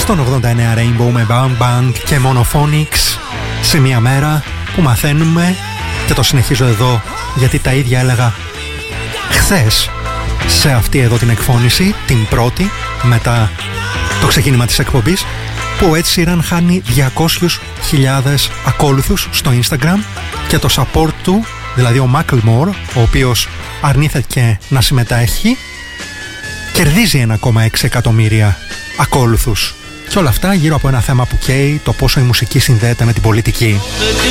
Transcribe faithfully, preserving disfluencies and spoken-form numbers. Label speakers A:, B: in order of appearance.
A: στον ογδόντα εννέα Rainbow με Bang Bang και Monophonics, σε μια μέρα που μαθαίνουμε, και το συνεχίζω εδώ γιατί τα ίδια έλεγα χθες σε αυτή εδώ την εκφώνηση, την πρώτη μετά το ξεκίνημα της εκπομπής, που ο Ed Sheeran χάνει διακόσιες χιλιάδες ακόλουθους στο Instagram και το support του, δηλαδή ο Macklemore, ο οποίος αρνήθηκε να συμμετέχει, κερδίζει ένα κόμμα έξι εκατομμύρια ακόλουθους. Και όλα αυτά γύρω από ένα θέμα που καίει, το πόσο η μουσική συνδέεται με την πολιτική.